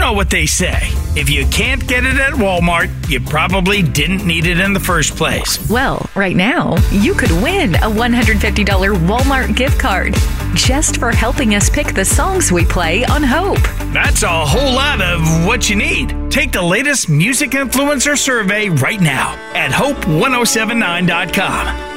know what they say. If you can't get it at Walmart, you probably didn't need it in the first place. Well, right now, you could win a $150 Walmart gift card just for helping us pick the songs we play on Hope. That's a whole lot of what you need. Take the latest music influencer survey right now at hope1079.com.